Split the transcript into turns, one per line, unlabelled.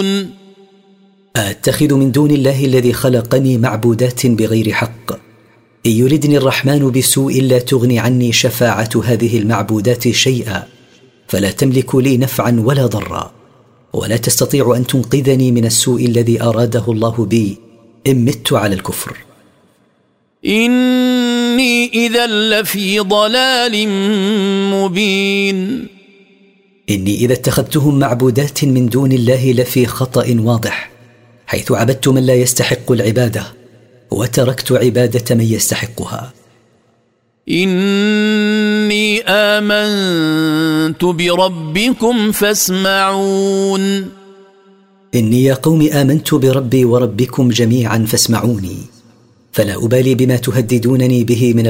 أتخذ من دون الله الذي خلقني معبودات بغير حق؟ إن يردني الرحمن بسوء لا تغني عني شفاعة هذه المعبودات شيئا، فلا تملك لي نفعا ولا ضرا، ولا تستطيع أن تنقذني من السوء الذي أراده الله بي إن مت على الكفر.
إني إذا لفي ضلال مبين.
إني إذا اتخذتهم معبودات من دون الله لفي خطأ واضح، حيث عبدت من لا يستحق العبادة وتركت عبادة من يستحقها.
إني آمنت بربكم فاسمعون.
إني يا قوم آمنت بربي وربكم جميعا فاسمعوني، فلا أبالي بما تهددونني به من